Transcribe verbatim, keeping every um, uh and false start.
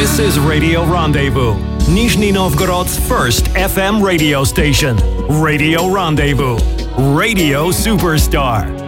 This is Radio Rendezvous, Nizhny Novgorod's first F M radio station. Radio Rendezvous, Radio Superstar.